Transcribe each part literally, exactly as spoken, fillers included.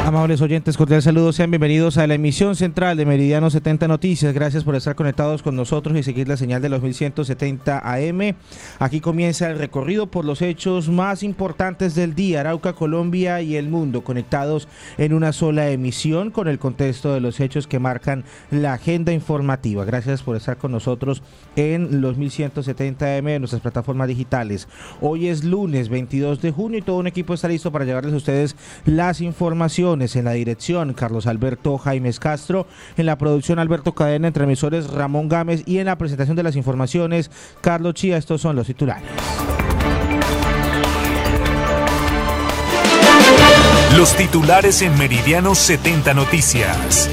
Amables oyentes, cordial saludo, sean bienvenidos a la emisión central de Meridiano setenta Noticias. Gracias por estar conectados con nosotros y seguir la señal de los mil ciento setenta A M. Aquí comienza el recorrido por los hechos más importantes del día, Arauca, Colombia y el mundo, conectados en una sola emisión con el contexto de los hechos que marcan la agenda informativa. Gracias por estar con nosotros en los mil ciento setenta A M de nuestras plataformas digitales. Hoy es lunes veintidós de junio y todo un equipo está listo para llevarles a ustedes las informaciones. En la dirección, Carlos Alberto Jaimes Castro; en la producción, Alberto Cadena; en transmisores, Ramón Gámez; y en la presentación de las informaciones, Carlos Chía. Estos son los titulares. Los titulares en Meridiano setenta Noticias.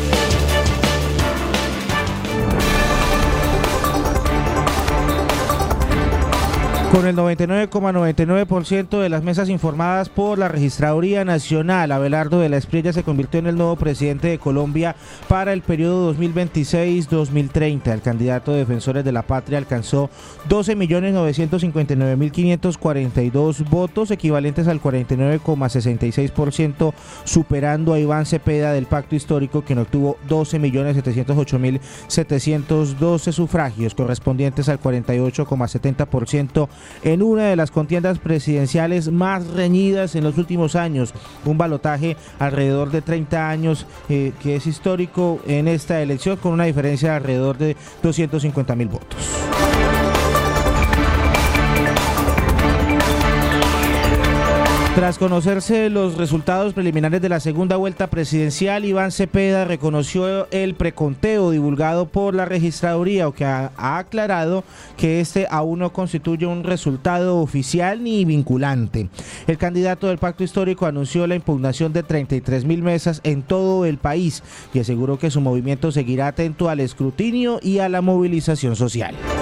Con el noventa y nueve coma noventa y nueve por ciento de las mesas informadas por la Registraduría Nacional, Abelardo de la Espriella se convirtió en el nuevo presidente de Colombia para el periodo dos mil veintiséis dos mil treinta. El candidato de Defensores de la Patria alcanzó doce millones novecientos cincuenta y nueve mil quinientos cuarenta y dos votos, equivalentes al cuarenta y nueve coma sesenta y seis por ciento, superando a Iván Cepeda del Pacto Histórico, quien obtuvo doce millones setecientos ocho mil setecientos doce sufragios, correspondientes al cuarenta y ocho coma setenta por ciento, en una de las contiendas presidenciales más reñidas en los últimos años. Un balotaje alrededor de treinta años eh, que es histórico en esta elección, con una diferencia de alrededor de doscientos cincuenta mil votos. Tras conocerse los resultados preliminares de la segunda vuelta presidencial, Iván Cepeda reconoció el preconteo divulgado por la Registraduría, o que ha, ha aclarado que este aún no constituye un resultado oficial ni vinculante. El candidato del Pacto Histórico anunció la impugnación de treinta y tres mil mesas en todo el país y aseguró que su movimiento seguirá atento al escrutinio y a la movilización social.